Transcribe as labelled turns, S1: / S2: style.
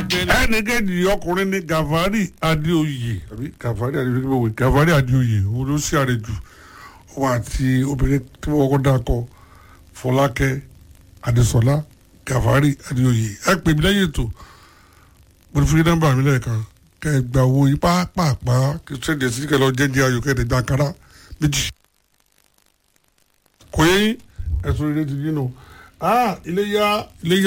S1: ẹnìkejì ọkùnrin ní Gàfárì Adéoyè àbí Gàfárì Adéoyè Gàfárì Adéoyè òun ló ṣe àrejù òun àti obìnrin tí wọ́n kọ́ dákọ̀ Fọlákẹ́ Adésọlá Gàfárì Adéoyè ẹ pè mí lẹ́yìn ètò mo fi nọ́mbà mi lẹ́ẹ̀kan kẹ́ ẹ gba owó yìí pàápàá kí sẹ́ńdẹ̀ sí kẹ́ lọ jẹ́jẹ́ ayò kẹ́ ẹ gba àkàrà méjì kò yẹ yín ẹ̀sùn ilé ti dín nù iléyà